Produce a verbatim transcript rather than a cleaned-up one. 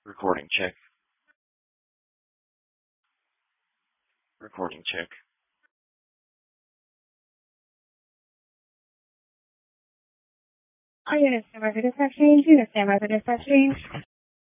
Recording check. Recording check. Are you the same resident exchange? You the same resident exchange?